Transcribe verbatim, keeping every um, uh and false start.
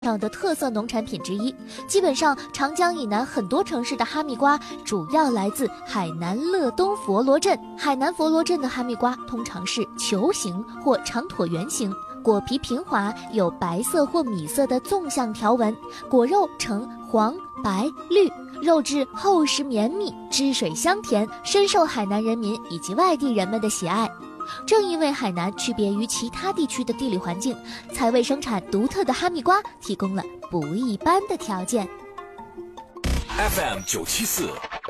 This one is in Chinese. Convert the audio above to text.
上的特色农产品之一。基本上长江以南很多城市的哈密瓜主要来自海南乐东佛罗镇。海南佛罗镇的哈密瓜通常是球形或长椭圆形，果皮平滑，有白色或米色的纵向条纹，果肉呈黄、白、绿，肉质厚实绵密，汁水香甜，深受海南人民以及外地人们的喜爱。正因为海南区别于其他地区的地理环境，才为生产独特的哈密瓜提供了不一般的条件。 F M 九七四